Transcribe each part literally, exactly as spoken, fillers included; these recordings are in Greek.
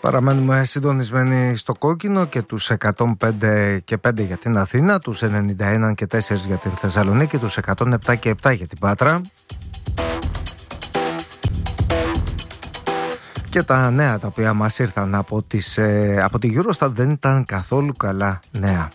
Παραμένουμε συντονισμένοι στο κόκκινο και τους εκατόν πέντε και πέντε για την Αθήνα, τους ενενήντα ένα και τέσσερα για την Θεσσαλονίκη, τους εκατόν επτά και επτά για την Πάτρα. Και τα νέα τα οποία μας ήρθαν από, τις, ε, από τη Eurostat δεν ήταν καθόλου καλά νέα.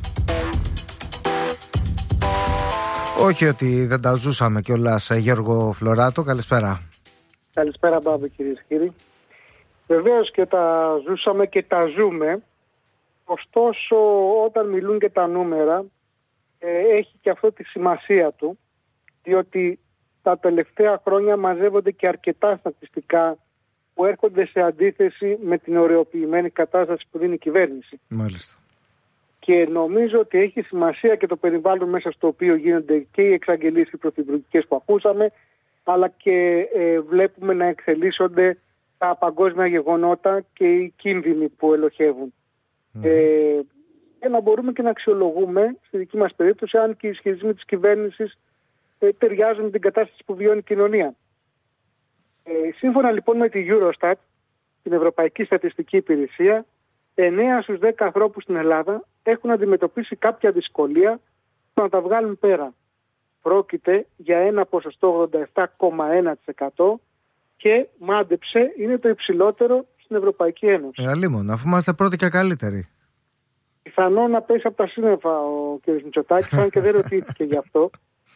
Όχι ότι δεν τα ζούσαμε κιόλας, Γιώργο Φλωράτο, καλησπέρα. Καλησπέρα Μπάμπη, κυρίες και κύριοι. Βεβαίως και τα ζούσαμε και τα ζούμε, ωστόσο όταν μιλούν και τα νούμερα ε, έχει και αυτό τη σημασία του, διότι τα τελευταία χρόνια μαζεύονται και αρκετά στατιστικά που έρχονται σε αντίθεση με την ωρεοποιημένη κατάσταση που δίνει η κυβέρνηση. Μάλιστα. Και νομίζω ότι έχει σημασία και το περιβάλλον μέσα στο οποίο γίνονται και οι εξαγγελίες οι πρωθυπουργικές που ακούσαμε, αλλά και ε, βλέπουμε να εξελίσσονται τα παγκόσμια γεγονότα και οι κίνδυνοι που ελοχεύουν. Mm. Ε, και να μπορούμε και να αξιολογούμε, στη δική μας περίπτωση, αν και οι ισχυρισμοί της κυβέρνησης ε, ταιριάζουν με την κατάσταση που βιώνει η κοινωνία. Ε, σύμφωνα λοιπόν με τη Eurostat, την Ευρωπαϊκή Στατιστική Υπηρεσία, εννέα στους δέκα ανθρώπους στην Ελλάδα έχουν αντιμετωπίσει κάποια δυσκολία που να τα βγάλουν πέρα. Πρόκειται για ένα ποσοστό ογδόντα επτά κόμμα ένα τοις εκατό και μάντεψε είναι το υψηλότερο στην Ευρωπαϊκή Ένωση. Ε, αλίμον, αφού είμαστε πρώτοι και καλύτεροι. Πιθανό να πέσει από τα σύννεφα ο κ. Μητσοτάκης, αν και δεν ρωτήθηκε γι' αυτό.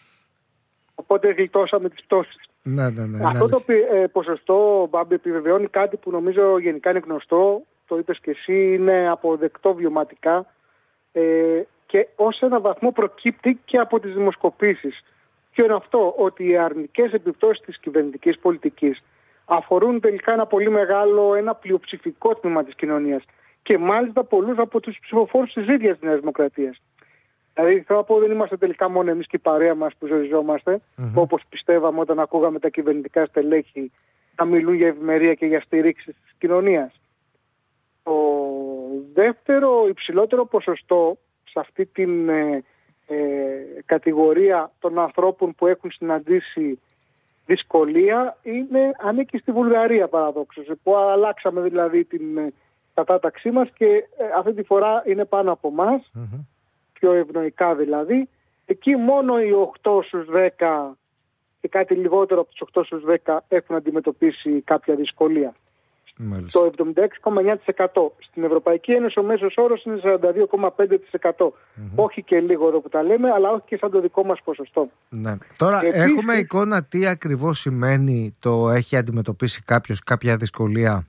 Οπότε γλιτώσαμε τις πτώσεις. Ναι, ναι, ναι, αυτό ναι, το ε, ποσοστό, Μπάμπη, επιβεβαιώνει κάτι που νομίζω γενικά είναι γνωστό, το είπες και εσύ, είναι αποδεκτό βιωματικά ε, και ως ένα βαθμό προκύπτει και από τις δημοσκοπήσεις. Ποιο είναι αυτό? Ότι οι αρνητικές επιπτώσεις της κυβερνητικής πολιτικής αφορούν τελικά ένα πολύ μεγάλο, ένα πλειοψηφικό τμήμα της κοινωνίας και μάλιστα πολλούς από τους ψηφοφόρους της ίδιας της Νέας Δημοκρατίας. Δηλαδή θέλω να πω, δεν είμαστε τελικά μόνο εμείς και η παρέα μας που ζοριζόμαστε, mm-hmm. όπως πιστεύαμε όταν ακούγαμε τα κυβερνητικά στελέχη να μιλούν για ευημερία και για στηρίξη της κοινωνίας. Το δεύτερο υψηλότερο ποσοστό σε αυτή την ε, ε, κατηγορία των ανθρώπων που έχουν συναντήσει δυσκολία είναι, ανήκει στη Βουλγαρία παραδόξως, που αλλάξαμε δηλαδή την ε, κατάταξή μας και ε, αυτή τη φορά είναι πάνω από εμάς, mm-hmm. πιο ευνοϊκά δηλαδή. Εκεί μόνο οι οκτώ στους δέκα και κάτι λιγότερο από τους οκτώ στους δέκα έχουν αντιμετωπίσει κάποια δυσκολία. Μάλιστα. Το εβδομήντα έξι κόμμα εννιά τοις εκατό. Στην Ευρωπαϊκή Ένωση ο μέσος όρος είναι σαράντα δύο κόμμα πέντε τοις εκατό. Mm-hmm. Όχι και λίγο εδώ που τα λέμε, αλλά όχι και σαν το δικό μας ποσοστό. Ναι. Τώρα επίσης, έχουμε εικόνα τι ακριβώς σημαίνει το έχει αντιμετωπίσει κάποιος κάποια δυσκολία.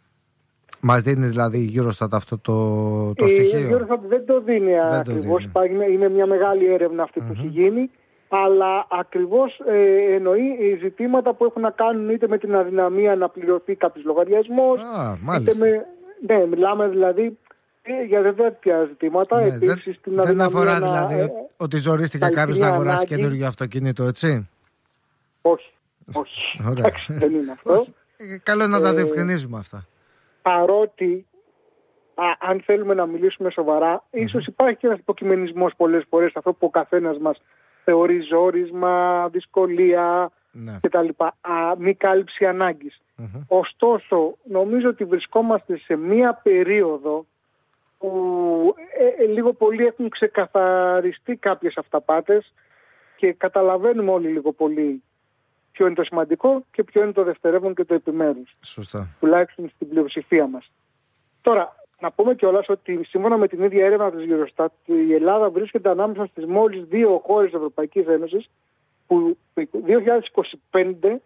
Μας δίνει δηλαδή η Eurostat αυτό το, το η στοιχείο? Η Eurostat δεν το δίνει ακριβώς. Είναι μια μεγάλη έρευνα αυτή mm-hmm. που έχει γίνει. Αλλά ακριβώς ε, εννοεί ζητήματα που έχουν να κάνουν είτε με την αδυναμία να πληρωθεί κάποιος λογαριασμός, ah, είτε με... Ναι, μιλάμε δηλαδή ε, για τέτοια ζητήματα. Ναι, επίσης, δεν, την δεν αφορά δηλαδή ε, ότι ζορίστηκε κάποιος να αγοράσει καινούργιο αυτοκίνητο, έτσι? Όχι, όχι. Εντάξει, δεν είναι αυτό. Όχι. Καλό να τα ε, διευκρινίζουμε αυτά. Παρότι, α, αν θέλουμε να μιλήσουμε σοβαρά, mm-hmm. ίσως υπάρχει και ένας υποκειμενισμός πολλές φορές, αυτό που ο καθένας μας θεωρεί ζόρισμα, δυσκολία ναι. κτλ. Α, μη κάλυψη ανάγκης. Mm-hmm. Ωστόσο, νομίζω ότι βρισκόμαστε σε μία περίοδο που ε, ε, λίγο πολύ έχουν ξεκαθαριστεί κάποιες αυταπάτες και καταλαβαίνουμε όλοι λίγο πολύ ποιο είναι το σημαντικό και ποιο είναι το δευτερεύον και το επιμέρους. Σωστά. Τουλάχιστον στην πλειοψηφία μας. Τώρα, να πούμε κιόλας ότι σύμφωνα με την ίδια έρευνα της Eurostat, η Ελλάδα βρίσκεται ανάμεσα στις μόλις δύο χώρες της Ευρωπαϊκής Ένωσης που το δύο χιλιάδες είκοσι πέντε,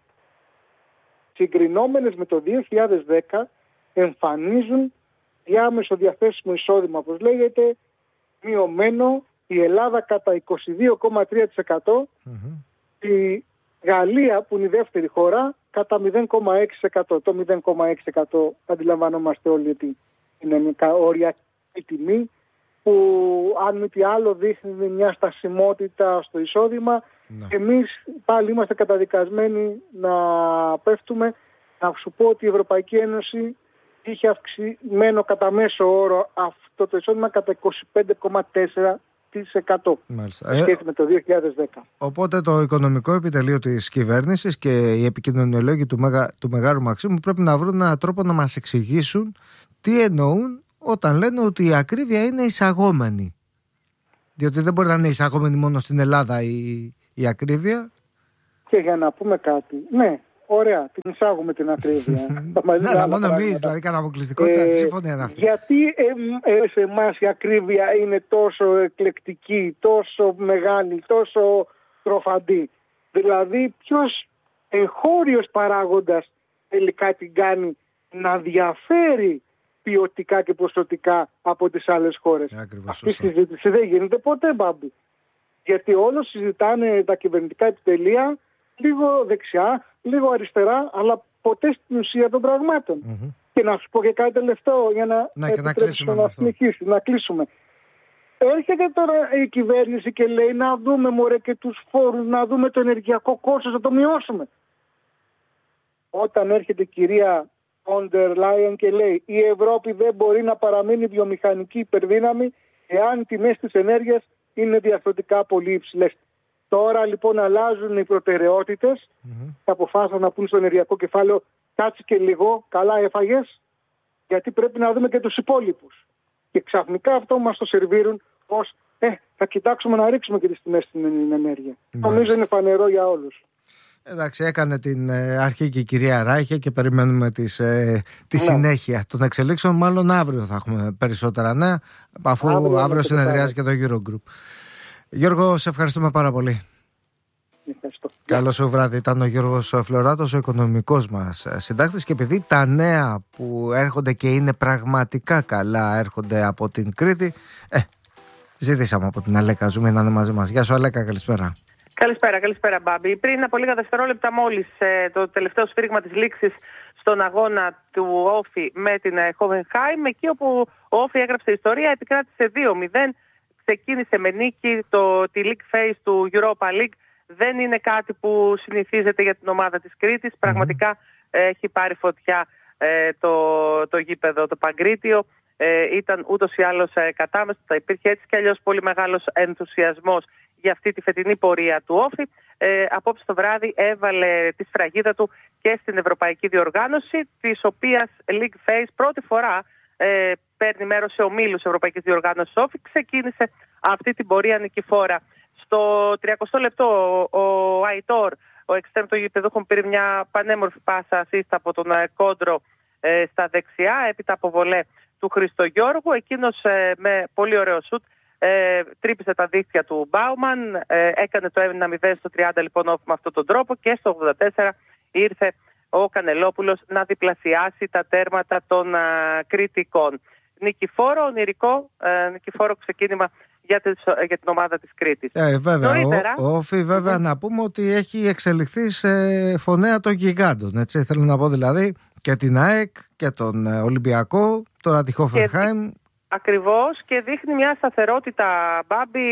συγκρινόμενες με το δύο χιλιάδες δέκα, εμφανίζουν διάμεσο διαθέσιμο εισόδημα, όπως λέγεται, μειωμένο, η Ελλάδα κατά είκοσι δύο κόμμα τρία τοις εκατό, mm-hmm. η Γαλλία που είναι η δεύτερη χώρα κατά μηδέν κόμμα έξι τοις εκατό. Το μηδέν κόμμα έξι τοις εκατό αντιλαμβανόμαστε όλοι ότι είναι μια οριακή τιμή που αν μη τι άλλο δείχνει μια στασιμότητα στο εισόδημα. No. Εμείς πάλι είμαστε καταδικασμένοι να πέφτουμε. Να σου πω ότι η Ευρωπαϊκή Ένωση είχε αυξημένο κατά μέσο όρο αυτό το εισόδημα κατά είκοσι πέντε κόμμα τέσσερα τοις εκατό Μάλιστα. σχέση με το δύο χιλιάδες δέκα. Οπότε το οικονομικό επιτελείο της κυβέρνησης και οι επικοινωνιολόγοι του, Μεγα, του Μεγάλου Μαξίμου πρέπει να βρουν έναν τρόπο να μας εξηγήσουν τι εννοούν όταν λένε ότι η ακρίβεια είναι εισαγόμενη. Διότι δεν μπορεί να είναι εισαγόμενη μόνο στην Ελλάδα η, η ακρίβεια. Και για να πούμε κάτι, ναι, ωραία, την εισάγουμε την ακρίβεια. Ναι, αλλά μόνο εμείς, δηλαδή κατά αποκλειστικότητα, τι συμφωνία είναι αυτή. Γιατί ε, ε, σε εμάς η ακρίβεια είναι τόσο εκλεκτική, τόσο μεγάλη, τόσο τροφαντή? Δηλαδή ποιος εγχώριος παράγοντας τελικά την κάνει να διαφέρει ποιοτικά και ποσοτικά από τις άλλες χώρες? Ακριβώς, αυτή η συζήτηση δεν γίνεται ποτέ, Μπάμπη. Γιατί όλο συζητάνε τα κυβερνητικά επιτελεία λίγο δεξιά, λίγο αριστερά, αλλά ποτέ στην ουσία των πραγμάτων. Mm-hmm. Και να σου πω και κάτι τελευταίο για να, να, και να κλείσουμε να συνεχίσει, να κλείσουμε. Έρχεται τώρα η κυβέρνηση και λέει να δούμε μωρέ και τους φόρους, να δούμε το ενεργειακό κόστος, να το μειώσουμε. Όταν έρχεται η κυρία Φόντερ Λάιεν και λέει η Ευρώπη δεν μπορεί να παραμείνει βιομηχανική υπερδύναμη εάν οι τιμές της ενέργειας είναι διαρθρωτικά πολύ υψηλές. Τώρα λοιπόν αλλάζουν οι προτεραιότητες, mm-hmm. θα αποφάσισαν να πούν στο ενεργειακό κεφάλαιο κάτσε και λίγο, καλά έφαγες, γιατί πρέπει να δούμε και τους υπόλοιπους. Και ξαφνικά αυτό μας το σερβίρουν ως ε, θα κοιτάξουμε να ρίξουμε και τις τιμές στην ενέργεια. Νομίζω είναι φανερό για όλους. Εντάξει, έκανε την ε, αρχή και η κυρία Ράιχε και περιμένουμε τις, ε, τη ναι. συνέχεια των εξελίξεων. Μάλλον αύριο θα έχουμε περισσότερα νέα, αφού αύριο, αύριο συνεδριάζει και το Eurogroup. Γιώργο, σε ευχαριστούμε πάρα πολύ. Ευχαριστώ. Καλό σου βράδυ. Ήταν ο Γιώργος Φλωράτος, ο οικονομικός μας συντάκτης, και επειδή τα νέα που έρχονται και είναι πραγματικά καλά έρχονται από την Κρήτη, ε, ζητήσαμε από την Αλέκα Ζουμί να είναι μαζί μας. Γεια σου Αλέκα, καλησπέρα. Καλησπέρα, καλησπέρα Μπάμπη. Πριν από λίγα δευτερόλεπτα μόλις ε, το τελευταίο σφύριγμα της λήξης στον αγώνα του Όφη με την Hoffenheim, εκεί όπου ο Όφη έγραψε ιστορία, επικράτησε δύο μηδέν, ξεκίνησε με νίκη το, τη League Phase του Europa League. Δεν είναι κάτι που συνηθίζεται για την ομάδα της Κρήτης. Mm-hmm. Πραγματικά ε, έχει πάρει φωτιά ε, το, το γήπεδο, το Παγκρίτιο. Ε, ήταν ούτως ή άλλως ε, κατάμεστο. Υπήρχε έτσι κι αλλιώς πολύ μεγάλος ενθουσιασμός για αυτή τη φετινή πορεία του Όφη. Ε, απόψε το βράδυ έβαλε τη σφραγίδα του και στην ευρωπαϊκή διοργάνωση, της οποίας League Phase πρώτη φορά ε, παίρνει μέρος σε ομίλους ευρωπαϊκής διοργάνωσης Όφη. Ξεκίνησε αυτή την πορεία νικηφόρα. Στο τριακοστό λεπτό ο Αϊτόρ, ο εξτρέμ των γηπεδούχων, πήρε μια πανέμορφη πάσα assist από τον Κόντρο ε, στα δεξιά, έπειτα από βολέ του Χριστογιώργου. Εκείνος ε, με πολύ ωραίο σουτ ε, τρύπησε τα δίχτυα του Μπάουμαν, ε, έκανε το ένα μηδέν στο τριάντα λοιπόν Όφη με αυτόν τον τρόπο, και στο ογδόντα τέσσερα ήρθε ο Κανελόπουλος να διπλασιάσει τα τέρματα των α, κριτικών. Νικηφόρο, ονειρικό, ε, νικηφόρο ξεκίνημα για, τις, για την ομάδα της Κρήτης. Ε, βέβαια, Νωρίτερα, ο, ο Όφη βέβαια mm-hmm. να πούμε ότι έχει εξελιχθεί σε φωνέα των γιγάντων. Έτσι, θέλω να πω δηλαδή και την ΑΕΚ και τον Ολυμπιακό, τώρα τη Hoffenheim. Ακριβώς, και δείχνει μια σταθερότητα, Μπάμπη,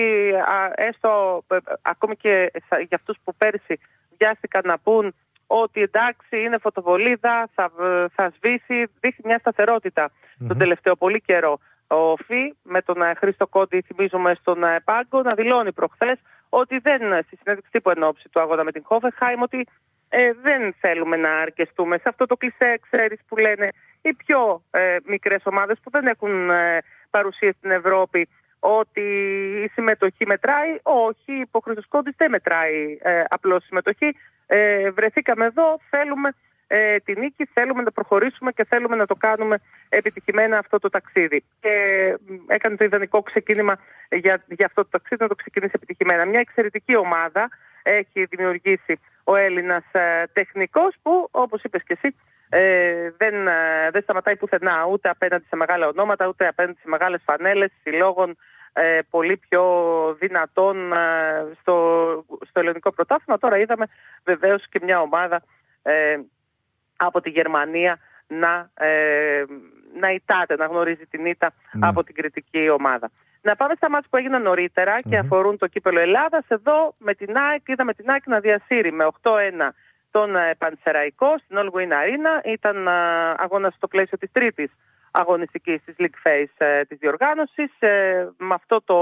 έστω ακόμη και για αυτούς που πέρσι βιάστηκαν να πούν ότι εντάξει είναι φωτοβολίδα, θα, θα σβήσει, δείχνει μια σταθερότητα mm-hmm. τον τελευταίο πολύ καιρό. Ο Όφη με τον Χρήστο Κόντι, θυμίζουμε στον Πάγκο, να δηλώνει προχθές ότι δεν, στη συνέντευξη τύπου εν ώψη του αγώνα με την Hoffenheim, ότι ε, δεν θέλουμε να αρκεστούμε σε αυτό το κλισέ, ξέρεις, που λένε οι πιο ε, μικρές ομάδες που δεν έχουν ε, παρουσία στην Ευρώπη, ότι η συμμετοχή μετράει. Όχι, ο Χρήστος Κόντις δεν μετράει ε, απλώς συμμετοχή. Ε, βρεθήκαμε εδώ, θέλουμε ε, τη νίκη, θέλουμε να προχωρήσουμε και θέλουμε να το κάνουμε επιτυχημένα αυτό το ταξίδι. Και ε, έκανε το ιδανικό ξεκίνημα για, για αυτό το ταξίδι, να το ξεκινήσει επιτυχημένα. Μια εξαιρετική ομάδα έχει δημιουργήσει ο Έλληνας ε, τεχνικός, που όπως είπες και εσύ ε, δεν, ε, δεν σταματάει πουθενά, ούτε απέναντι σε μεγάλα ονόματα, ούτε απέναντι σε μεγάλες φανέλες συλλόγων ε, πολύ πιο δυνατών ε, στο, στο ελληνικό πρωτάθλημα. Τώρα είδαμε βεβαίως και μια ομάδα ε, από τη Γερμανία να, ε, να ητάται, να γνωρίζει την ήττα mm. από την κριτική ομάδα. Να πάμε στα μάτς που έγιναν νωρίτερα mm-hmm. και αφορούν το κύπελλο Ελλάδας. Εδώ με την ΑΕΚ, είδαμε την ΑΕΚ να διασύρει με οκτώ ένα τον ε, Πανσεραϊκό στην All Win Arena. Ήταν ε, αγώνας στο πλαίσιο της τρίτης αγωνιστικής της League Phase ε, της διοργάνωσης. Ε, με αυτό το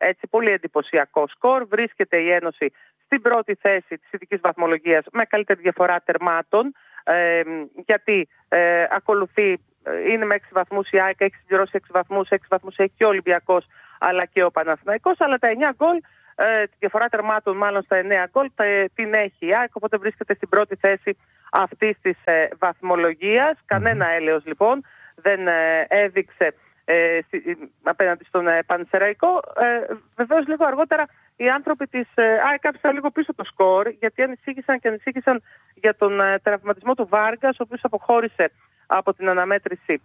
έτσι, πολύ εντυπωσιακό σκορ. Βρίσκεται η Ένωση στην πρώτη θέση της ειδικής βαθμολογίας με καλύτερη διαφορά τερμάτων, ε, γιατί ε, ακολουθεί, είναι με έξι βαθμούς η ΑΕΚ, έχει συμπληρώσει έξι βαθμούς, έξι βαθμούς έχει και ο Ολυμπιακός αλλά και ο Παναθηναϊκός, αλλά τα εννιά γκολ, ε, τη διαφορά τερμάτων μάλλον στα εννιά γκολ, τα, την έχει η ΑΕΚ, οπότε βρίσκεται στην πρώτη θέση αυτής της ε, βαθμολογίας. Mm-hmm. Κανένα έλεος λοιπόν δεν ε, έδειξε ε, στη, απέναντι στον ε, Πανσεραϊκό. Ε, βεβαίως λίγο αργότερα οι άνθρωποι της ε, ΑΕΚ άφησαν λίγο πίσω το σκορ, γιατί ανησύχησαν και ανησύχησαν για τον ε, τραυματισμό του Βάργας, ο οποίος αποχώρησε από την αναμέτρηση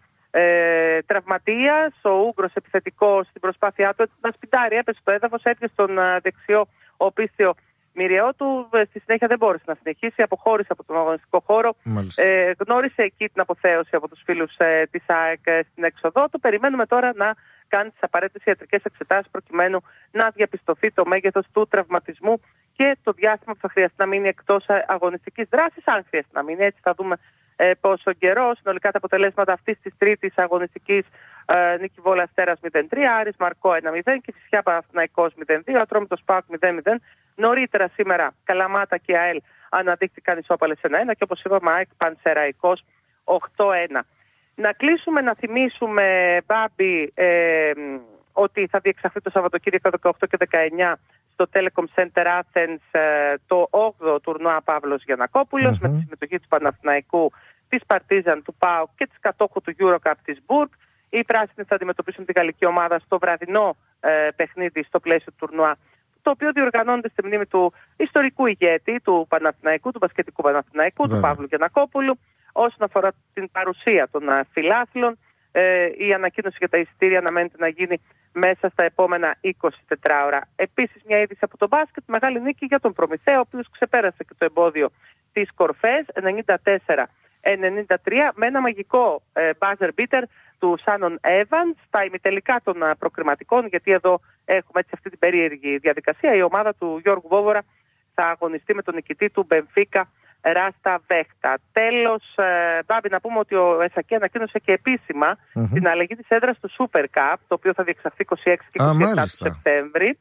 ε, τραυματίας. Ο Ούγκρος επιθετικός στην προσπάθειά του να σπιτάρει, έπεσε στο έδαφος, έπιασε στον ε, δεξιό οπίστιο μυριαίο του. Ε, στη συνέχεια δεν μπόρεσε να συνεχίσει, αποχώρησε από τον αγωνιστικό χώρο. Ε, γνώρισε εκεί την αποθέωση από τους φίλους ε, της ΑΕΚ ε, στην έξοδό του. Περιμένουμε τώρα να κάνει τις απαραίτητες ιατρικές εξετάσεις προκειμένου να διαπιστωθεί το μέγεθος του τραυματισμού και το διάστημα που θα χρειαστεί να μείνει εκτός αγωνιστικής δράσης. Αν χρειαστεί να μείνει, έτσι θα δούμε ε, πόσο καιρό. Συνολικά τα αποτελέσματα αυτής της τρίτης αγωνιστικής: ε, νίκη Βόλα Αστέρας μηδέν τρία, Άρης Μαρκό ένα μηδέν και Κηφισιά Παναθηναϊκός μηδέν δύο, Ατρόμητος ΠΑΟΚ μηδέν μηδέν. Νωρίτερα σήμερα Καλαμάτα και ΑΕΛ αναδείχθηκαν ισόπαλες ένα ένα και όπως είπαμε ΑΕΚ Πανσεραϊκός οκτώ ένα. Να κλείσουμε, να θυμίσουμε, Μπάμπη, ε, ότι θα διεξαχθεί το Σαββατοκύριακο δεκαοκτώ και δεκαεννιά στο Telecom Center Athens ε, το όγδοο τουρνουά Παύλος Γιαννακόπουλος, mm-hmm. με τη συμμετοχή του Παναθηναϊκού, της Παρτίζαν, του ΠΑΟΚ και της κατόχου του Eurocup της Μπουργκ. Οι πράσινοι θα αντιμετωπίσουν τη γαλλική ομάδα στο βραδινό ε, παιχνίδι στο πλαίσιο του τουρνουά, το οποίο διοργανώνεται στη μνήμη του ιστορικού ηγέτη του Παναθηναϊκού, του μπασκετικού Παναθηναϊκού, yeah. του Παύλου Γιαννακόπουλου. Όσον αφορά την παρουσία των φιλάθλων, ε, η ανακοίνωση για τα εισιτήρια αναμένεται να γίνει μέσα στα επόμενα είκοσι τέσσερις ώρα. Επίσης, μια είδηση από τον μπάσκετ, μεγάλη νίκη για τον Προμηθέα, ο οποίος ξεπέρασε και το εμπόδιο της κορφές, ενενήντα τέσσερα ενενήντα τρία, με ένα μαγικό ε, buzzer beater του Σάνον Evans στα ημιτελικά των uh, προκριματικών, γιατί εδώ έχουμε έτσι αυτή την περίεργη διαδικασία. Η ομάδα του Γιώργου Βόβορα θα αγωνιστεί με τον νικητή του Μπενφίκα Ράστα Βέχτα. Τέλος, ε, Μπάμπη, να πούμε ότι ο ΕΣΑΚΕ ανακοίνωσε και επίσημα mm-hmm. την αλλαγή της έδρας του Super Cup, το οποίο θα διεξαχθεί είκοσι έξι και είκοσι επτά του Σεπτέμβρη.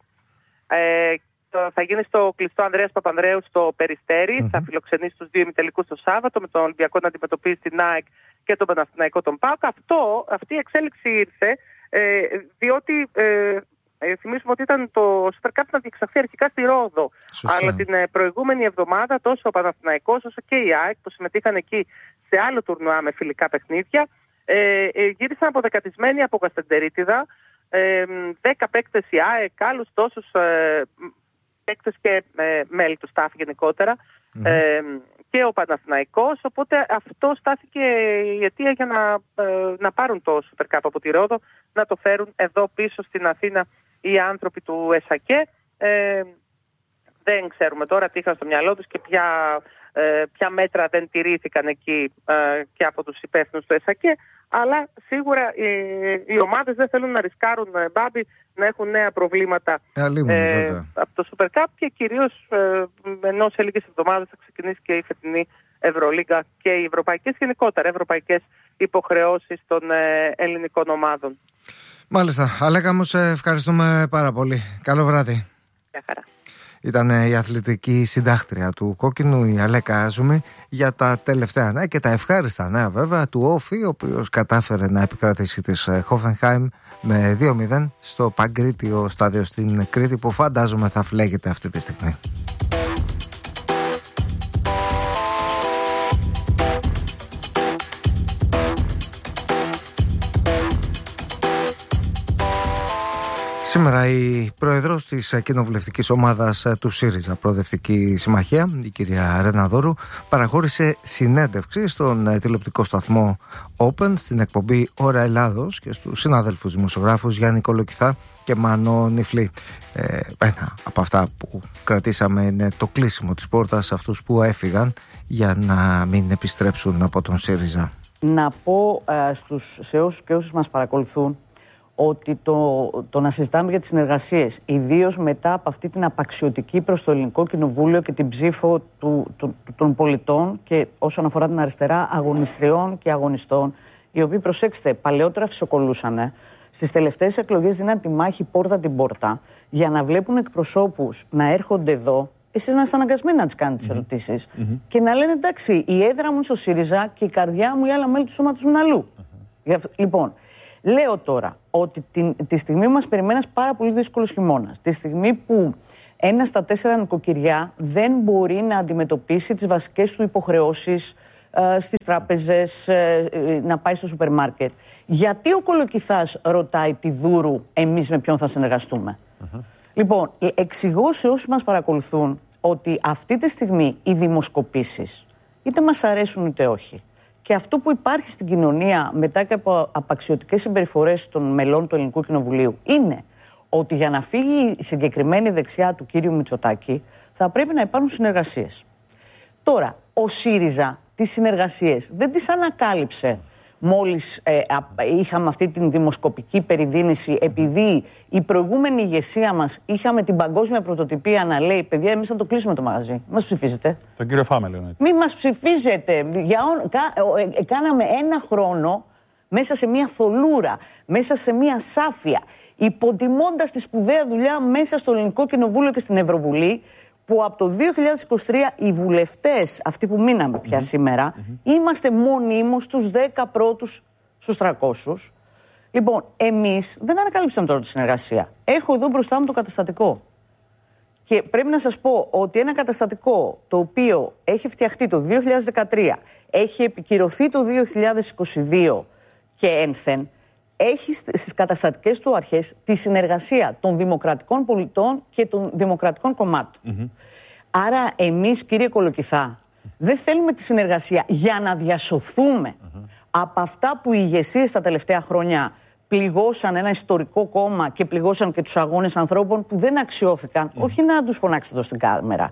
Ε, το, θα γίνει στο κλειστό Ανδρέας Παπανδρέου στο Περιστέρι. Mm-hmm. Θα φιλοξενήσει τους δύο ημιτελικούς το Σάββατο, με τον Ολυμπιακό να αντιμετωπίζει την ΑΕΚ και τον Παναθηναϊκό τον ΠΑΟΚ. Αυτό, αυτή η εξέλιξη ήρθε ε, διότι ε, Ε, θυμίσουμε ότι ήταν το Super Cup να διεξαχθεί αρχικά στη Ρόδο. Σωστά. Αλλά την ε, προηγούμενη εβδομάδα τόσο ο Παναθηναϊκός όσο και η ΑΕΚ, που συμμετείχαν εκεί σε άλλο τουρνουά με φιλικά παιχνίδια, ε, ε, γύρισαν αποδεκατισμένοι από Καστεντερίτιδα. Ε, δέκα παίκτες η ΑΕΚ, άλλους τόσους ε, παίκτες και ε, μέλη του staff γενικότερα. Mm-hmm. Ε, και ο Παναθηναϊκός, οπότε αυτό στάθηκε η αιτία για να, ε, να πάρουν το Super Cup από τη Ρόδο, να το φέρουν εδώ πίσω στην Αθήνα οι άνθρωποι του ΕΣΑΚΕ. Ε, δεν ξέρουμε τώρα τι είχαν στο μυαλό τους και ποια, ε, ποια μέτρα δεν τηρήθηκαν εκεί ε, και από τους υπεύθυνους του ΕΣΑΚΕ, αλλά σίγουρα οι, οι ομάδες δεν θέλουν να ρισκάρουν, ε, Μπάμπη, να έχουν νέα προβλήματα ε, από το Super Cup και κυρίως ε, ενώ σε λίγες εβδομάδες θα ξεκινήσει και η φετινή Ευρωλίγκα και οι ευρωπαϊκές, γενικότερα ευρωπαϊκές υποχρεώσεις των ε, ελληνικών ομάδων. Μάλιστα. Αλέκα μου, σε ευχαριστούμε πάρα πολύ. Καλό βράδυ. Γεια χαρά. Ήταν η αθλητική συντάκτρια του Κόκκινου, η Αλέκα Άζουμη, για τα τελευταία νέα και τα ευχάριστα νέα βέβαια του Όφη, ο οποίος κατάφερε να επικρατήσει της Hoffenheim με δύο μηδέν στο Παγκρίτιο στάδιο στην Κρήτη, που φαντάζομαι θα φλέγεται αυτή τη στιγμή. Σήμερα η πρόεδρος της κοινοβουλευτικής ομάδας του ΣΥΡΙΖΑ Προοδευτική Συμμαχία, η κυρία Ρεναδόρου, παραχώρησε συνέντευξη στον τηλεοπτικό σταθμό Open στην εκπομπή Ώρα Ελλάδος και στους συναδέλφους δημοσιογράφους Γιάννη Κολοκυθά και Μάνο Νιφλή. Ε, ένα από αυτά που κρατήσαμε είναι το κλείσιμο της πόρτας σε αυτούς που έφυγαν για να μην επιστρέψουν από τον ΣΥΡΙΖΑ. Να πω ε, στους, σε όσους και όσους μας παρακολουθούν ότι το, το να συζητάμε για τις συνεργασίες, ιδίως μετά από αυτή την απαξιωτική προς το Ελληνικό Κοινοβούλιο και την ψήφο του, του, του, των πολιτών και όσον αφορά την αριστερά, αγωνιστριών και αγωνιστών, οι οποίοι, προσέξτε, παλαιότερα φυσοκολούσανε στις τελευταίες εκλογές δίναν τη μάχη πόρτα την πόρτα για να βλέπουν εκπροσώπους να έρχονται εδώ, εσείς να είστε αναγκασμένοι να τις κάνετε τις ερωτήσεις mm-hmm. και να λένε εντάξει, η έδρα μου είναι στο ΣΥΡΙΖΑ και η καρδιά μου ή άλλα μέλη του σώματος μου είναι αλλού. Mm-hmm. Λοιπόν, λέω τώρα ότι τη, τη στιγμή που μας περιμένει ένας πάρα πολύ δύσκολος χειμώνας, τη στιγμή που ένα στα τέσσερα νοικοκυριά δεν μπορεί να αντιμετωπίσει τις βασικές του υποχρεώσεις ε, στις τράπεζες, ε, ε, να πάει στο σούπερ μάρκετ. Γιατί ο Κολοκυθάς ρωτάει τη Δούρου εμείς με ποιον θα συνεργαστούμε. Uh-huh. Λοιπόν, εξηγώ σε όσους μας παρακολουθούν ότι αυτή τη στιγμή οι δημοσκοπήσεις είτε μας αρέσουν είτε όχι. Και αυτό που υπάρχει στην κοινωνία μετά και από απαξιωτικές συμπεριφορές των μελών του Ελληνικού Κοινοβουλίου είναι ότι για να φύγει η συγκεκριμένη δεξιά του κύριου Μητσοτάκη θα πρέπει να υπάρχουν συνεργασίες. Τώρα, ο ΣΥΡΙΖΑ τις συνεργασίες δεν τις ανακάλυψε μόλις ε, α, είχαμε αυτή την δημοσκοπική περιδίνηση, επειδή η προηγούμενη ηγεσία μας είχαμε την παγκόσμια πρωτοτυπία να λέει παιδιά, εμείς θα το κλείσουμε το μαγαζί. Μας ψηφίζετε. Τον κύριο Φάμελο. Ναι. Μην μας ψηφίζετε. Για, κα, ε, ε, κάναμε ένα χρόνο μέσα σε μια θολούρα, μέσα σε μια σάφια, υποτιμώντας τη σπουδαία δουλειά μέσα στο Ελληνικό Κοινοβούλιο και στην Ευρωβουλή, που από το δύο χιλιάδες είκοσι τρία οι βουλευτές, αυτοί που μείναμε πια mm-hmm. σήμερα, mm-hmm. είμαστε μονίμως στους δέκα πρώτους στους τριακόσιους. Λοιπόν, εμείς δεν ανακαλύψαμε τώρα τη συνεργασία. Έχω εδώ μπροστά μου το καταστατικό. Και πρέπει να σας πω ότι ένα καταστατικό το οποίο έχει φτιαχτεί το δύο χιλιάδες δεκατρία, έχει επικυρωθεί το δύο χιλιάδες είκοσι δύο και ένθεν, έχει στις καταστατικές του αρχές τη συνεργασία των δημοκρατικών πολιτών και των δημοκρατικών κομμάτων. Mm-hmm. Άρα εμείς, κύριε Κολοκυθά, δεν θέλουμε τη συνεργασία για να διασωθούμε mm-hmm. από αυτά που οι ηγεσίες τα τελευταία χρόνια πληγώσαν ένα ιστορικό κόμμα και πληγώσαν και τους αγώνες ανθρώπων που δεν αξιώθηκαν, mm-hmm. όχι να τους φωνάξετε εδώ στην κάμερα,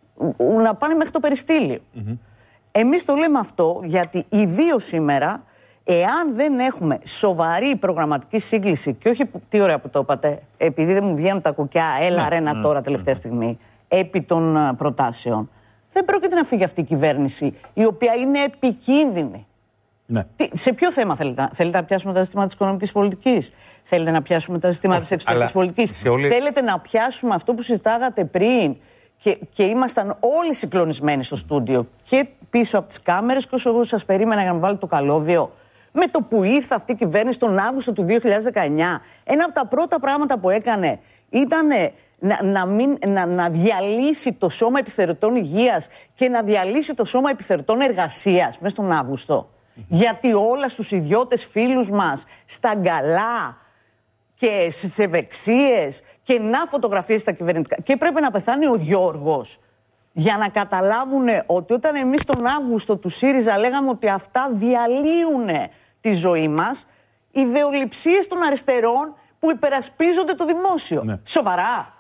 να πάνε μέχρι το περιστήλιο. Mm-hmm. Εμείς το λέμε αυτό γιατί ιδίως σήμερα, εάν δεν έχουμε σοβαρή προγραμματική σύγκληση, και όχι τι ωραία που το είπατε, επειδή δεν μου βγαίνουν τα κουκιά, έλα ρε να τώρα τελευταία στιγμή, επί των προτάσεων, δεν πρόκειται να φύγει αυτή η κυβέρνηση, η οποία είναι επικίνδυνη. Ναι. Τι, σε ποιο θέμα θέλετε, θέλετε να πιάσουμε τα ζητήματα της οικονομικής πολιτικής, θέλετε να πιάσουμε τα ζητήματα της εξωτερικής πολιτικής, όλη... θέλετε να πιάσουμε αυτό που συζητάγατε πριν και, και ήμασταν όλοι συγκλονισμένοι στο στούντιο και πίσω από τις κάμερες και όσο εγώ σας περίμενα για να βάλω το καλώδιο. Με το που ήρθε αυτή η κυβέρνηση τον Αύγουστο του δύο χιλιάδες δεκαεννιά, ένα από τα πρώτα πράγματα που έκανε ήταν να, να, μην, να, να διαλύσει το Σώμα Επιθεωρητών Υγείας και να διαλύσει το Σώμα Επιθεωρητών Εργασίας μέσα στον Αύγουστο. Mm-hmm. Γιατί όλα στους ιδιώτες φίλους μας, στα γκαλά και στις ευεξίες και να φωτογραφίες στα κυβερνητικά. Και πρέπει να πεθάνει ο Γιώργος για να καταλάβουν ότι όταν εμείς τον Αύγουστο του ΣΥΡΙΖΑ λέγαμε ότι αυτά διαλύουν τη ζωή μας, ιδεολειψίες των αριστερών που υπερασπίζονται το δημόσιο. Ναι. Σοβαρά.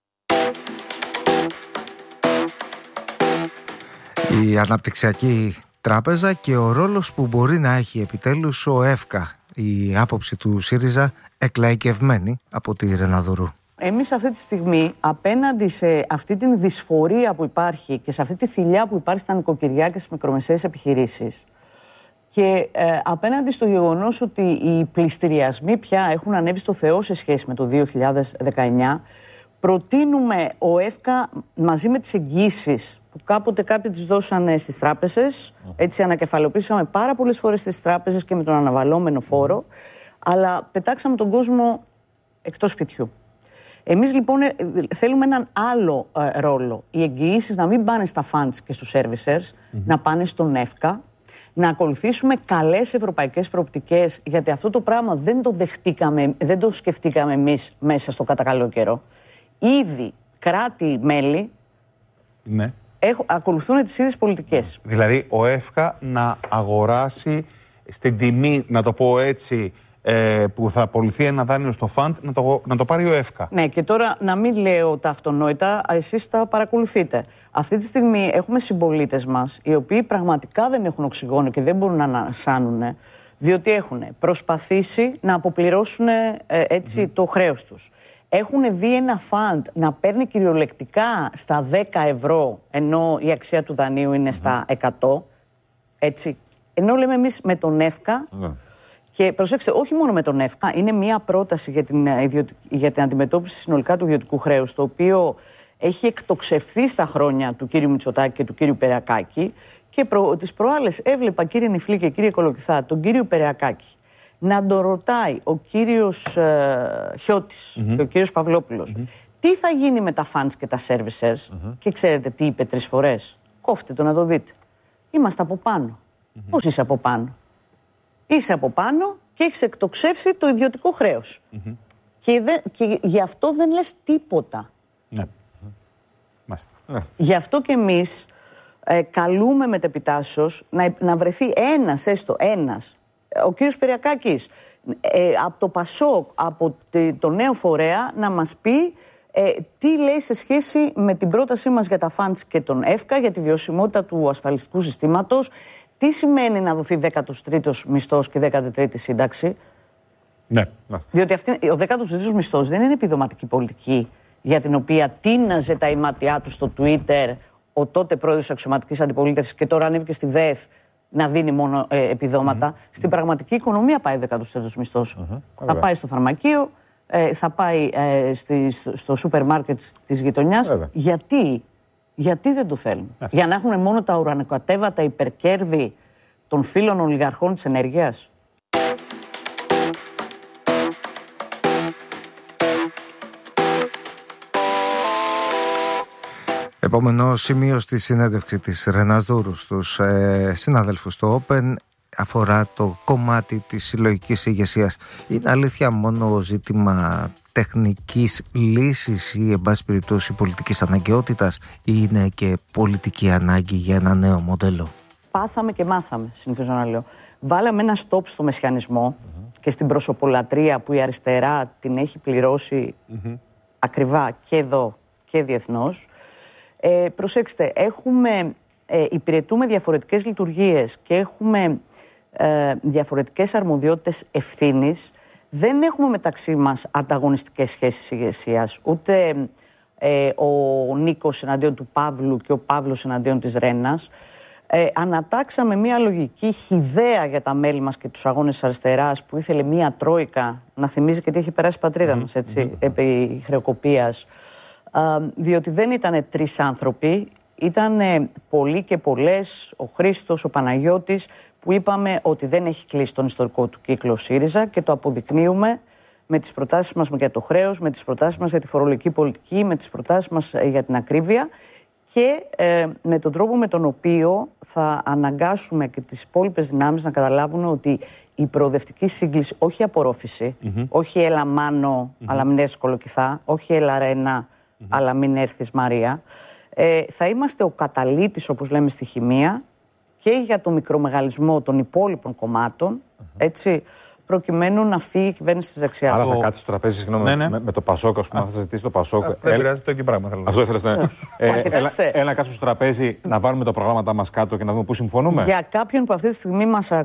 Η Αναπτυξιακή Τράπεζα και ο ρόλος που μπορεί να έχει επιτέλους ο ΕΦΚΑ. Η άποψη του ΣΥΡΙΖΑ εκλαϊκευμένη από τη Ρεναδορού. Εμείς αυτή τη στιγμή, απέναντι σε αυτή την δυσφορία που υπάρχει και σε αυτή τη θηλιά που υπάρχει στα νοικοκυριά και στις μικρομεσαίες επιχειρήσεις και ε, απέναντι στο γεγονός ότι οι πληστηριασμοί πια έχουν ανέβει στο Θεό σε σχέση με το δύο χιλιάδες δεκαεννιά, προτείνουμε ο ΕΦΚΑ μαζί με τις εγγύησεις που κάποτε κάποιοι τις δώσανε στις τράπεζες, έτσι ανακεφαλαιοποίησαμε πάρα πολλές φορές στις τράπεζες και με τον αναβαλλόμενο φόρο, αλλά πετάξαμε τον κόσμο εκτός σπιτιού. Εμείς λοιπόν θέλουμε έναν άλλο ε, ρόλο. Οι εγγυήσεις να μην πάνε στα funds και στους servicers, mm-hmm. να πάνε στον ΕΦΚΑ, να ακολουθήσουμε καλές ευρωπαϊκές προοπτικές, γιατί αυτό το πράγμα δεν το δεχτήκαμε, δεν το σκεφτήκαμε εμείς μέσα στο κατά καλό καιρό. Ήδη κράτη-μέλη ναι. έχουν, ακολουθούν τις ίδιες πολιτικές. Δηλαδή ο ΕΦΚΑ να αγοράσει στην τιμή, να το πω έτσι, Ε, που θα απολυθεί ένα δάνειο στο φαντ, να το, να το πάρει ο ΕΦΚΑ. Ναι, και τώρα να μην λέω τα αυτονόητα, εσείς τα παρακολουθείτε. Αυτή τη στιγμή έχουμε συμπολίτες μας, οι οποίοι πραγματικά δεν έχουν οξυγόνο και δεν μπορούν να ανασάνουν, διότι έχουν προσπαθήσει να αποπληρώσουν ε, έτσι mm-hmm. το χρέος τους. Έχουν δει ένα φαντ να παίρνει κυριολεκτικά στα δέκα ευρώ, ενώ η αξία του δανείου είναι mm-hmm. στα εκατό. Έτσι. Ενώ λέμε εμείς με τον ΕΦΚΑ, mm-hmm. Και προσέξτε, όχι μόνο με τον ΕΦΚΑ, είναι μια πρόταση για την, για την αντιμετώπιση συνολικά του ιδιωτικού χρέους, το οποίο έχει εκτοξευθεί στα χρόνια του κύριου Μητσοτάκη και του κύριου Περακάκη. Και προ, τις προάλλες έβλεπα, κύριε Νιφλή και κύριε Κολοκυθά, τον κύριο Περακάκη να τον ρωτάει ο κύριος ε, Χιώτης mm-hmm. και ο κύριος Παυλόπουλος mm-hmm. τι θα γίνει με τα funds και τα servicers. Mm-hmm. Και ξέρετε τι είπε τρεις φορές? Κόφτε το να το δείτε. Είμαστε από πάνω. Mm-hmm. Πώς είσαι από πάνω? Είσαι από πάνω και έχεις εκτοξεύσει το ιδιωτικό χρέος. Mm-hmm. Και, δε, και γι' αυτό δεν λες τίποτα. Ναι. Μάλιστα. Γι' αυτό και εμείς ε, καλούμε μετεπιτάσσεως να, να βρεθεί ένας, έστω ένας, ο κύριος Περιακάκης, ε, από το ΠΑΣΟΚ, από το νέο φορέα, να μας πει ε, τι λέει σε σχέση με την πρότασή μας για τα funds και τον ΕΦΚΑ, για τη βιωσιμότητα του ασφαλιστικού συστήματος. Τι σημαίνει να δοθεί δέκατος τρίτος μισθός και δέκατη τρίτη σύνταξη? Ναι. Διότι αυτή, ο δέκατος τρίτος μισθός δεν είναι επιδοματική πολιτική για την οποία τίναζε τα ηματιά του στο Twitter ο τότε πρόεδρος της αξιωματικής αντιπολίτευσης και τώρα ανέβηκε στη ΔΕΘ να δίνει μόνο ε, επιδόματα. Mm-hmm. Στην πραγματική οικονομία πάει ο δέκατος τρίτος μισθός. Mm-hmm. Θα πάει στο φαρμακείο, ε, θα πάει ε, στη, στο, στο σούπερ μάρκετ της γειτονιάς. Mm-hmm. Γιατί? Γιατί δεν το θέλουν? Yes. Για να έχουν μόνο τα ουρανοκατέβατα υπερκέρδη των φίλων ολιγαρχών της ενέργειας? Επόμενο σημείο στη συνέντευξη της Ρενάς Δούρου στους ε, συναδέλφους στο Open αφορά το κομμάτι της συλλογικής ηγεσίας. Είναι αλήθεια μόνο ζήτημα τεχνικής λύσης ή εν πάση περιπτώσει πολιτικής αναγκαιότητας, ή είναι και πολιτική ανάγκη για ένα νέο μοντέλο? Πάθαμε και μάθαμε, συνηθίζω να λέω. Βάλαμε ένα stop στο μεσιανισμό mm-hmm. και στην προσωπολατρία που η αριστερά την έχει πληρώσει mm-hmm. ακριβά και εδώ και διεθνώς. Ε, προσέξτε, έχουμε, ε, υπηρετούμε διαφορετικές λειτουργίες και έχουμε ε, διαφορετικές αρμοδιότητες ευθύνης. Δεν έχουμε μεταξύ μας ανταγωνιστικές σχέσεις ηγεσίας. Ούτε ε, ο Νίκος εναντίον του Παύλου και ο Παύλος εναντίον της Ρένας. Ε, ανατάξαμε μια λογική χυδαία για τα μέλη μας και τους αγώνες της αριστεράς, που ήθελε μια τρόικα να θυμίζει και τι έχει περάσει η πατρίδα mm-hmm. μας, έτσι, mm-hmm. επί χρεοκοπίας. Διότι δεν ήταν τρεις άνθρωποι, ήταν πολλοί και πολλές, ο Χρήστος, ο Παναγιώτης, που είπαμε ότι δεν έχει κλείσει τον ιστορικό του κύκλο ΣΥΡΙΖΑ και το αποδεικνύουμε με τις προτάσεις μας για το χρέος, με τις προτάσεις μας για τη φορολογική πολιτική, με τις προτάσεις μας για την ακρίβεια και ε, με τον τρόπο με τον οποίο θα αναγκάσουμε και τις υπόλοιπες δυνάμεις να καταλάβουν ότι η προοδευτική σύγκληση, όχι απορρόφηση, mm-hmm. όχι έλα Μάνο, mm-hmm. αλλά μην έρθεις Κολοκυθά, όχι έλα Ρένα, Mm-hmm. αλλά μην έρθεις Μαρία, ε, θα είμαστε ο καταλύτης, όπως λέμε στη χημεία, και για το μικρομεγαλισμό των υπόλοιπων κομμάτων, mm-hmm. έτσι, προκειμένου να φύγει η κυβέρνηση της δεξιάς. Άρα θα κάτσει στο τραπέζι, συγγνώμη, ναι, ναι. Με, με το Πασόκ, ας πούμε, θα ζητήσει το Πασόκ. Δεν πειράζει, το ίδιο πράγμα θέλω. Αυτό ήθελες, ναι. ε, έλα, έλα να κάτσουμε στο τραπέζι, να βάλουμε τα προγράμματα μας κάτω και να δούμε πού συμφωνούμε. Για κάποιον που αυτή τη στιγμή μας ε,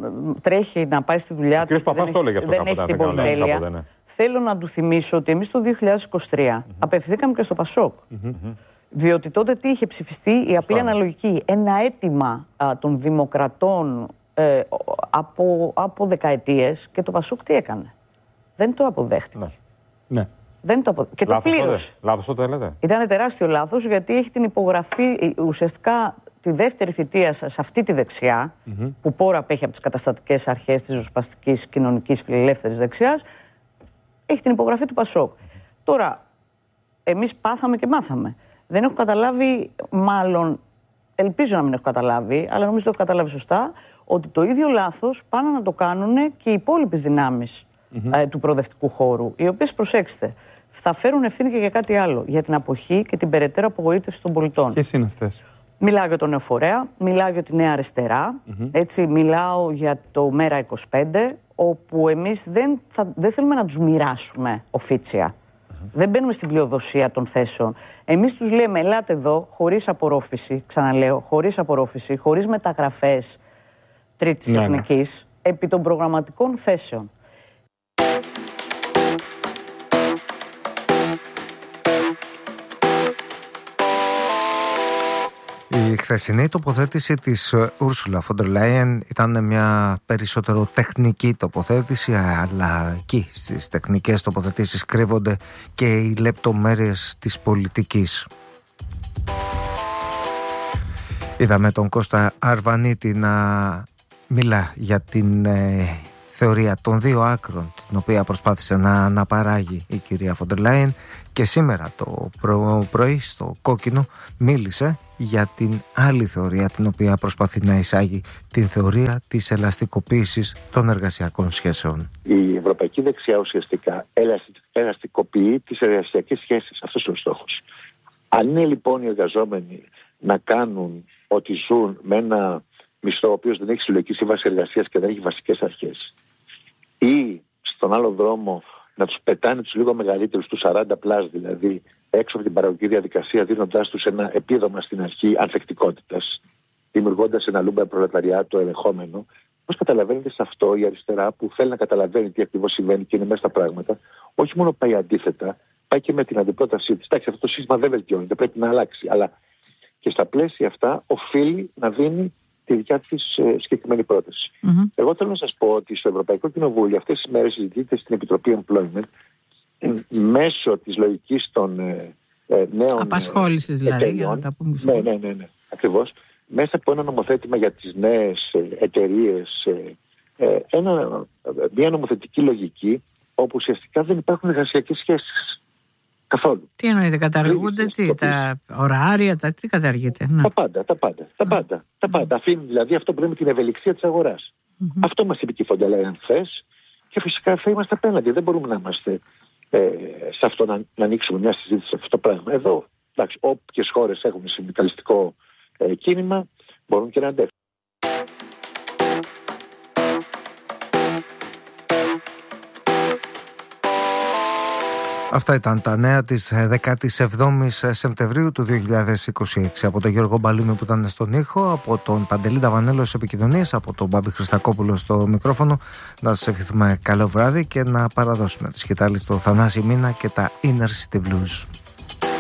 τρέχει να πάει στη δουλειά του, δεν έχει την πολυτέλεια. Θέλω να του θυμίσω ότι εμείς το δύο χιλιάδες είκοσι τρία mm-hmm. απευθυνθήκαμε και στο Πασόκ. Mm-hmm. Διότι τότε τι είχε ψηφιστεί? Η απλή αναλογική. Ένα αίτημα α, των δημοκρατών ε, από, από δεκαετίες, και το Πασόκ τι έκανε? Δεν το αποδέχτηκε. Ναι. Ναι. Δεν το απο... Και λάθος το πλήρωσε. Λάθος τότε λέτε? Ήταν τεράστιο λάθος, γιατί έχει την υπογραφή ουσιαστικά τη δεύτερη θητεία σε αυτή τη δεξιά, mm-hmm. που πόρα απέχει από τις καταστατικές αρχές της ριζοσπαστικής κοινωνικής φιλελεύθερης δεξιάς. Έχει την υπογραφή του Πασόκ. Mm-hmm. Τώρα, εμείς πάθαμε και μάθαμε. Δεν έχω καταλάβει, μάλλον, ελπίζω να μην έχω καταλάβει, αλλά νομίζω το έχω καταλάβει σωστά, ότι το ίδιο λάθος πάνε να το κάνουν και οι υπόλοιπες δυνάμεις mm-hmm. ε, του προοδευτικού χώρου, οι οποίες, προσέξτε, θα φέρουν ευθύνη και για κάτι άλλο, για την αποχή και την περαιτέρω απογοήτευση των πολιτών. Ποιες είναι αυτές? Μιλάω για τον Νέο Φορέα, μιλάω για τη Νέα Αριστερά, mm-hmm. έτσι, μιλάω για το Μέρα είκοσι πέντε, όπου εμείς δεν, θα, δεν θέλουμε να τους μοιράσουμε οφίτσια. Mm-hmm. Δεν μπαίνουμε στην πλειοδοσία των θέσεων. Εμείς τους λέμε, ελάτε εδώ, χωρίς απορρόφηση, ξαναλέω, χωρίς απορρόφηση, χωρίς μεταγραφές τρίτης ναι, εθνικής, ναι. επί των προγραμματικών θέσεων. Η χθεσινή τοποθέτηση της Ursula von der Leyen ήταν μια περισσότερο τεχνική τοποθέτηση, αλλά εκεί στις τεχνικές τοποθετήσεις κρύβονται και οι λεπτομέρειες της πολιτικής. Είδαμε τον Κώστα Αρβανίτη να μιλά για την ε, θεωρία των δύο άκρων, την οποία προσπάθησε να αναπαράγει η κυρία von der Leyen, και σήμερα το προ- πρωί στο Κόκκινο μίλησε για την άλλη θεωρία, την οποία προσπαθεί να εισάγει, την θεωρία της ελαστικοποίησης των εργασιακών σχέσεων. Η ευρωπαϊκή δεξιά ουσιαστικά ελαστικοποιεί τις εργασιακές σχέσεις. Αυτός είναι ο στόχος. Αν είναι λοιπόν οι εργαζόμενοι να κάνουν ότι ζουν με ένα μισθό ο οποίος δεν έχει συλλογική σύμβαση εργασίας και δεν έχει βασικές αρχές, ή στον άλλο δρόμο να τους πετάνε τους λίγο μεγαλύτερους, τους σαράντα πλάς δηλαδή, έξω από την παραγωγική διαδικασία, δίνοντάς τους ένα επίδομα στην αρχή ανθεκτικότητας, δημιουργώντας ένα λούμπα προλεταριάτο ελεγχόμενο. Πώς καταλαβαίνετε σε αυτό η αριστερά, που θέλει να καταλαβαίνει τι ακριβώς συμβαίνει και είναι μέσα στα πράγματα, όχι μόνο πάει αντίθετα, πάει και με την αντιπρότασή της. Εντάξει, αυτό το σύστημα δεν βελτιώνεται, πρέπει να αλλάξει. Αλλά και στα πλαίσια αυτά οφείλει να δίνει τη δικιά της ε, συγκεκριμένη πρόταση. Mm-hmm. Εγώ θέλω να σας πω ότι στο Ευρωπαϊκό Κοινοβούλιο αυτές τις μέρες συζητείται στην Επιτροπή Employment ε, μέσω της λογικής των ε, ε, νέων απασχόλησης δηλαδή, εταιριών, για να τα πούμε. Ναι, ναι, ναι, ναι, ακριβώς. Μέσα από ένα νομοθέτημα για τις νέες εταιρείες, ε, ε, ένα, μια νομοθετική λογική όπου ουσιαστικά δεν υπάρχουν εργασιακές σχέσεις. Καθόλου. Τι εννοείται, καταργούνται, τι, τα ωράρια, τα, τι καταργείται. Τα πάντα, τα πάντα, τα πάντα. Τα πάντα. Αφήνει δηλαδή αυτό που λέμε την ευελιξία της αγοράς. Mm-hmm. Αυτό μας είπε και η von der Leyen χθες, και φυσικά θα είμαστε απέναντι. Δεν μπορούμε να είμαστε ε, σε αυτό να, να ανοίξουμε μια συζήτηση σε αυτό το πράγμα. Εδώ, εντάξει, όποιες χώρες έχουν συνδικαλιστικό ε, κίνημα μπορούν και να αντέξουν. Αυτά ήταν τα νέα της δεκάτη εβδόμη Σεπτεμβρίου του δύο χιλιάδες είκοσι έξι. Από τον Γιώργο Μπαλούνι που ήταν στον ήχο, από τον Παντελή Ταβανέλο στις επικοινωνίες, από τον Μπάμπη Χριστακόπουλο στο μικρόφωνο. Να σας ευχηθούμε καλό βράδυ και να παραδώσουμε τη σκητάλη στο Θανάση Μίνα και τα Inner City Blues.